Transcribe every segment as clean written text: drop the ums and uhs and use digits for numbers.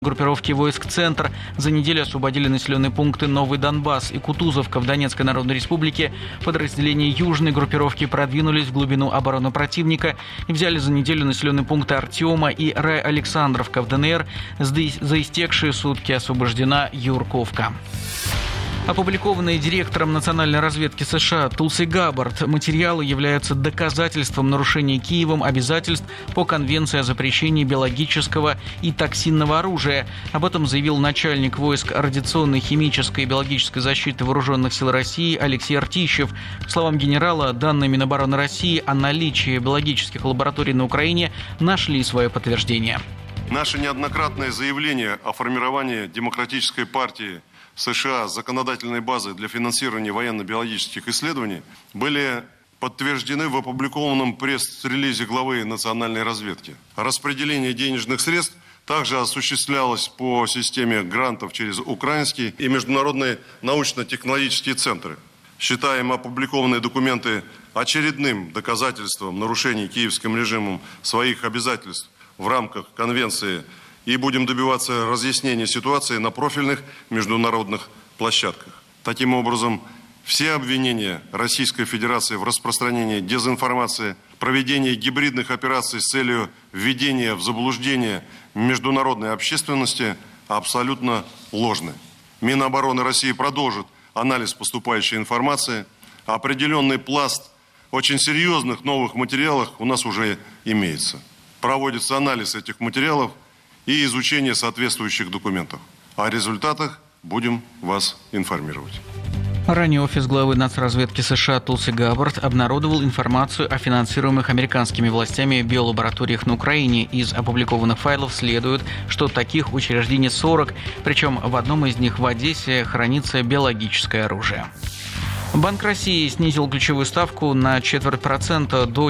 Группировки войск «Центр» за неделю освободили населенные пункты Новый Донбасс и Кутузовка в Донецкой Народной Республике. Подразделения южной группировки продвинулись в глубину обороны противника и взяли за неделю населенные пункты Артема и Рай-Александровка в ДНР. За истекшие сутки освобождена Юрковка. Опубликованные директором национальной разведки США Тулси Габбард материалы являются доказательством нарушения Киевом обязательств по Конвенции о запрещении биологического и токсинного оружия. Об этом заявил начальник войск радиационной, химической и биологической защиты Вооруженных сил России Алексей Артищев. По словам генерала, данные Минобороны России о наличии биологических лабораторий на Украине нашли свое подтверждение. Наше неоднократное заявление о формировании демократической партии США с законодательной базой для финансирования военно-биологических исследований были подтверждены в опубликованном пресс-релизе главы национальной разведки. Распределение денежных средств также осуществлялось по системе грантов через украинские и международные научно-технологические центры. Считаем опубликованные документы очередным доказательством нарушений киевским режимом своих обязательств в рамках Конвенции и будем добиваться разъяснения ситуации на профильных международных площадках. Таким образом, все обвинения Российской Федерации в распространении дезинформации, проведении гибридных операций с целью введения в заблуждение международной общественности абсолютно ложны. Минобороны России продолжит анализ поступающей информации. Определенный пласт очень серьезных новых материалов у нас уже имеется. Проводится анализ этих материалов и изучение соответствующих документов. О результатах будем вас информировать. Ранее офис главы нацразведки США Тулси Габбард обнародовал информацию о финансируемых американскими властями биолабораториях на Украине. Из опубликованных файлов следует, что таких учреждений 40, причем в одном из них в Одессе хранится биологическое оружие. Банк России снизил ключевую ставку на 0,25% до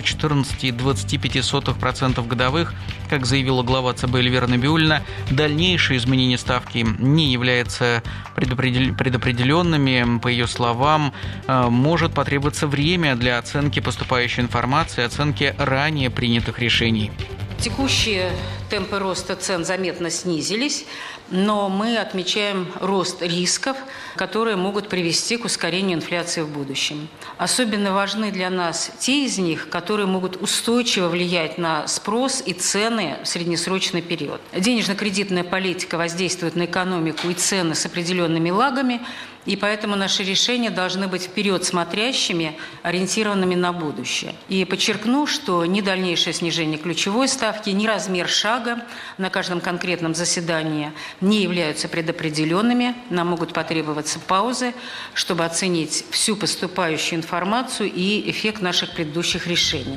14,25% годовых. Как заявила глава ЦБ Эльвира Набиуллина, дальнейшие изменения ставки не являются предопределенными. По ее словам, может потребоваться время для оценки поступающей информации, оценки ранее принятых решений. Текущие темпы роста цен заметно снизились, но мы отмечаем рост рисков, которые могут привести к ускорению инфляции в будущем. Особенно важны для нас те из них, которые могут устойчиво влиять на спрос и цены в среднесрочный период. Денежно-кредитная политика воздействует на экономику и цены с определенными лагами, и поэтому наши решения должны быть вперед смотрящими, ориентированными на будущее. И подчеркну, что ни дальнейшее снижение ключевой ставки, ни размер шага на каждом конкретном заседании не являются предопределенными. Нам могут потребоваться паузы, чтобы оценить всю поступающую информацию и эффект наших предыдущих решений.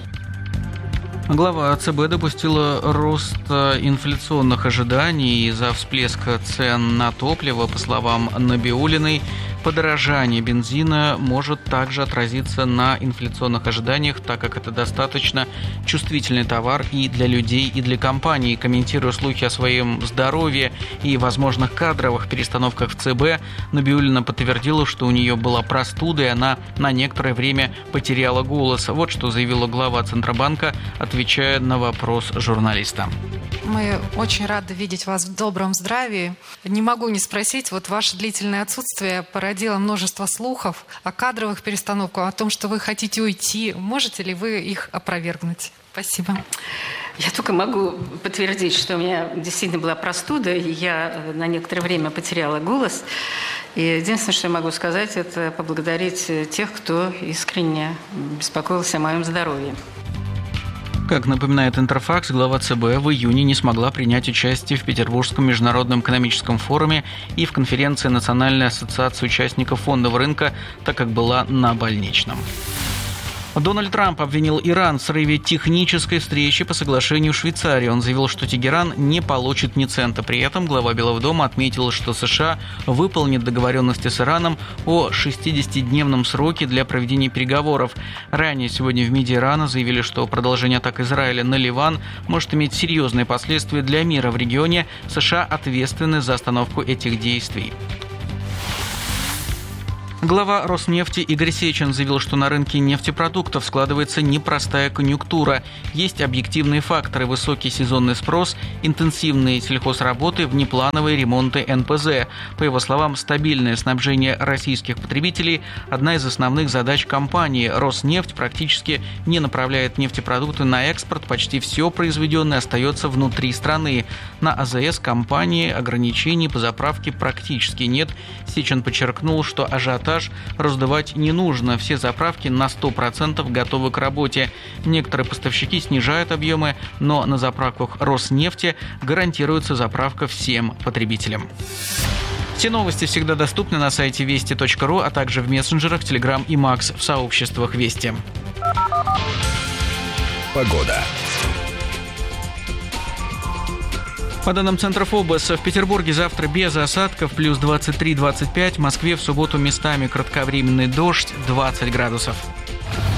Глава ЦБ допустила рост инфляционных ожиданий из-за всплеска цен на топливо. По словам Набиуллиной, подорожание бензина может также отразиться на инфляционных ожиданиях, так как это достаточно чувствительный товар и для людей, и для компаний. Комментируя слухи о своем здоровье и возможных кадровых перестановках в ЦБ, Набиуллина подтвердила, что у нее была простуда, и она на некоторое время потеряла голос. Вот что заявила глава Центробанка, отвечая на вопрос журналиста. Мы очень рады видеть вас в добром здравии. Не могу не спросить, вот ваше длительное отсутствие породило множество слухов о кадровых перестановках, о том, что вы хотите уйти. Можете ли вы их опровергнуть? Спасибо. Я только могу подтвердить, что у меня действительно была простуда, и я на некоторое время потеряла голос. И единственное, что я могу сказать, это поблагодарить тех, кто искренне беспокоился о моем здоровье. Как напоминает Интерфакс, глава ЦБ в июне не смогла принять участие в Петербургском международном экономическом форуме и в конференции Национальной ассоциации участников фондового рынка, так как была на больничном. Дональд Трамп обвинил Иран в срыве технической встречи по соглашению в Швейцарии. Он заявил, что Тегеран не получит ни цента. При этом глава Белого дома отметил, что США выполнит договоренности с Ираном о 60-дневном сроке для проведения переговоров. Ранее сегодня в МИДе Ирана заявили, что продолжение атак Израиля на Ливан может иметь серьезные последствия для мира в регионе. США ответственны за остановку этих действий. Глава Роснефти Игорь Сечин заявил, что на рынке нефтепродуктов складывается непростая конъюнктура. Есть объективные факторы: высокий сезонный спрос, интенсивные сельхозработы, внеплановые ремонты НПЗ. По его словам, стабильное снабжение российских потребителей – одна из основных задач компании. Роснефть практически не направляет нефтепродукты на экспорт, почти все произведенное остается внутри страны. На АЗС компании ограничений по заправке практически нет. Сечин подчеркнул, что ажиотаж раздувать не нужно. Все заправки на 100% готовы к работе. Некоторые поставщики снижают объемы, но на заправках Роснефти гарантируется заправка всем потребителям. Все новости всегда доступны на сайте вести.ру, а также в мессенджерах Telegram и Max в сообществах Вести. Погода. По данным Центра ФОБОС, в Петербурге завтра без осадков, плюс 23-25, в Москве в субботу местами кратковременный дождь, 20 градусов.